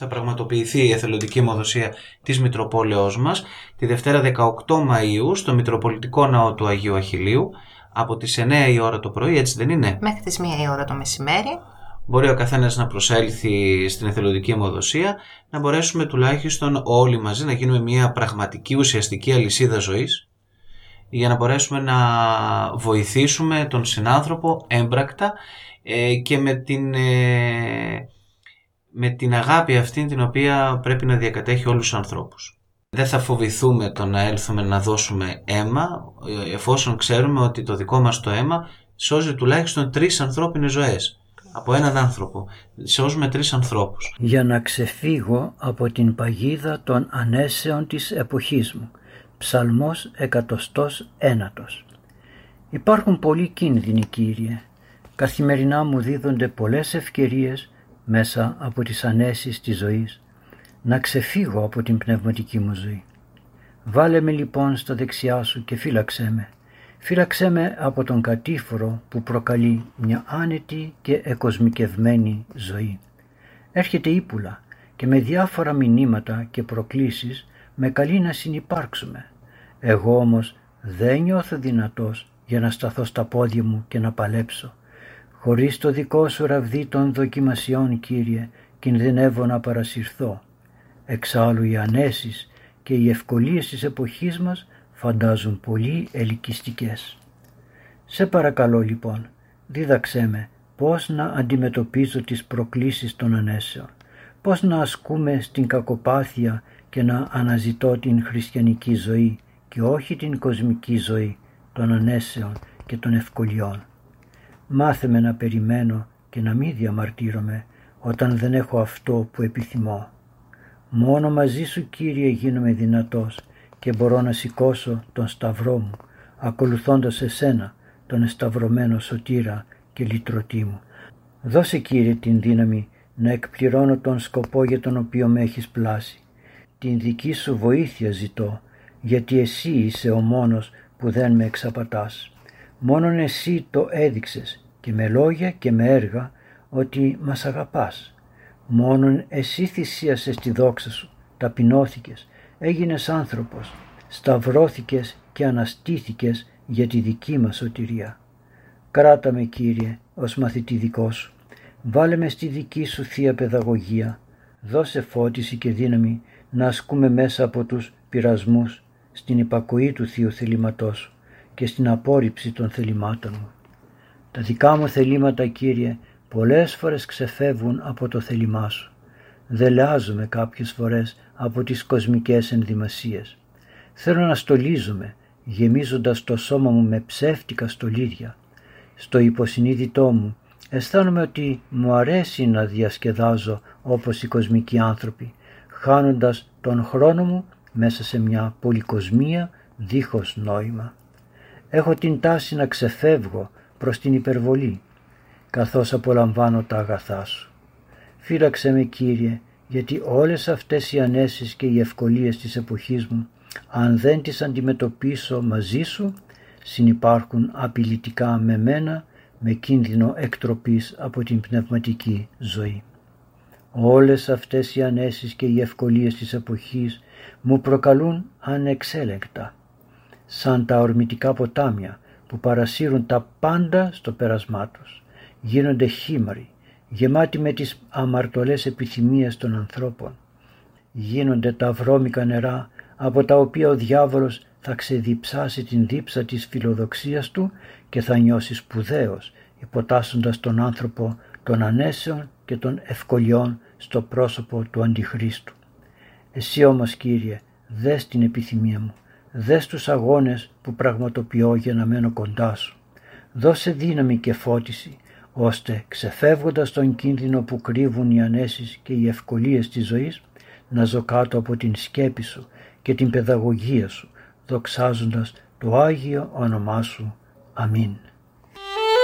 θα πραγματοποιηθεί η εθελοντική αιμοδοσία της Μητροπόλεως μας τη Δευτέρα 18 Μαΐου στο Μητροπολιτικό Ναό του Αγίου Αχιλλείου από τις 9 η ώρα το πρωί, έτσι δεν είναι? Μέχρι τις 1 η ώρα το μεσημέρι. Μπορεί ο καθένας να προσέλθει στην εθελοντική αιμοδοσία, να μπορέσουμε τουλάχιστον όλοι μαζί να γίνουμε μια πραγματική ουσιαστική αλυσίδα ζωής, για να μπορέσουμε να βοηθήσουμε τον συνάνθρωπο έμπρακτα και με την αγάπη αυτή την οποία πρέπει να διακατέχει όλους τους ανθρώπους. Δεν θα φοβηθούμε το να έλθουμε να δώσουμε αίμα, εφόσον ξέρουμε ότι το δικό μας το αίμα σώζει τουλάχιστον 3 ανθρώπινες ζωές. Από έναν άνθρωπο. Σώζουμε 3 ανθρώπους. Για να ξεφύγω από την παγίδα των ανέσεων της εποχής μου. Ψαλμός 101. Υπάρχουν πολλοί κίνδυνοι, Κύριε. Καθημερινά μου δίδονται πολλές ευκαιρίες μέσα από τις ανέσεις της ζωής να ξεφύγω από την πνευματική μου ζωή. Βάλε με λοιπόν στα δεξιά σου και φύλαξέ με. Φύλαξέ με από τον κατήφορο που προκαλεί μια άνετη και εκοσμικευμένη ζωή. Έρχεται ύπουλα και με διάφορα μηνύματα και προκλήσεις με καλεί να συνυπάρξουμε. Εγώ όμως δεν νιώθω δυνατός για να σταθώ στα πόδια μου και να παλέψω. Χωρίς το δικό σου ραβδί των δοκιμασιών, Κύριε, κινδυνεύω να παρασυρθώ. Εξάλλου οι ανέσεις και οι ευκολίες της εποχής μας φαντάζουν πολύ ελκυστικές. Σε παρακαλώ λοιπόν, δίδαξέ με πώς να αντιμετωπίζω τις προκλήσεις των ανέσεων, πώς να ασκούμε στην κακοπάθεια και να αναζητώ την χριστιανική ζωή και όχι την κοσμική ζωή των ανέσεων και των ευκολιών. Μάθε με να περιμένω και να μην διαμαρτύρομαι όταν δεν έχω αυτό που επιθυμώ. Μόνο μαζί σου, Κύριε, γίνομαι δυνατός και μπορώ να σηκώσω τον σταυρό μου, ακολουθώντας εσένα, τον εσταυρωμένο σωτήρα και λυτρωτή μου. Δώσε, Κύριε, την δύναμη να εκπληρώνω τον σκοπό για τον οποίο με έχεις πλάσει. Την δική σου βοήθεια ζητώ, γιατί εσύ είσαι ο μόνος που δεν με εξαπατάς. Μόνον εσύ το έδειξες και με λόγια και με έργα ότι μας αγαπάς. Μόνον εσύ θυσίασες τη δόξα σου, ταπεινώθηκες, έγινες άνθρωπος, σταυρώθηκες και αναστήθηκες για τη δική μας σωτηρία. Κράτα με, Κύριε, ως μαθητή δικό σου. Βάλε με στη δική σου θεία παιδαγωγία. Δώσε φώτιση και δύναμη να ασκούμε μέσα από τους πειρασμούς στην υπακοή του Θείου θελήματός σου και στην απόρριψη των θελημάτων μου. Τα δικά μου θελήματα, Κύριε, πολλές φορές ξεφεύγουν από το θέλημά σου. Δελεάζομαι κάποιες φορές από τις κοσμικές ενδυμασίες. Θέλω να στολίζομαι, γεμίζοντας το σώμα μου με ψεύτικα στολίδια. Στο υποσυνείδητό μου αισθάνομαι ότι μου αρέσει να διασκεδάζω όπως οι κοσμικοί άνθρωποι, χάνοντας τον χρόνο μου μέσα σε μια πολυκοσμία δίχως νόημα. Έχω την τάση να ξεφεύγω προς την υπερβολή, καθώς απολαμβάνω τα αγαθά σου. Φύλαξε με, Κύριε, γιατί όλες αυτές οι ανέσεις και οι ευκολίες της εποχής μου, αν δεν τις αντιμετωπίσω μαζί σου, συνυπάρχουν απειλητικά με μένα, με κίνδυνο εκτροπής από την πνευματική ζωή. Όλες αυτές οι ανέσεις και οι ευκολίες της εποχής μου προκαλούν ανεξέλεγκτα, σαν τα ορμητικά ποτάμια που παρασύρουν τα πάντα στο πέρασμά τους. Γίνονται χήμαροι, γεμάτοι με τις αμαρτωλές επιθυμίες των ανθρώπων. Γίνονται τα βρώμικα νερά από τα οποία ο διάβολος θα ξεδιψάσει την δίψα της φιλοδοξίας του και θα νιώσει σπουδαίος, υποτάσσοντας τον άνθρωπο των ανέσεων και των ευκολιών στο πρόσωπο του Αντιχρίστου. Εσύ όμως, Κύριε, δες την επιθυμία μου, δες τους αγώνες που πραγματοποιώ για να μένω κοντά σου. Δώσε δύναμη και φώτιση, ώστε ξεφεύγοντας τον κίνδυνο που κρύβουν οι ανέσεις και οι ευκολίες της ζωής, να ζω κάτω από την σκέπη σου και την παιδαγωγία σου, δοξάζοντας το Άγιο όνομά σου. Αμήν.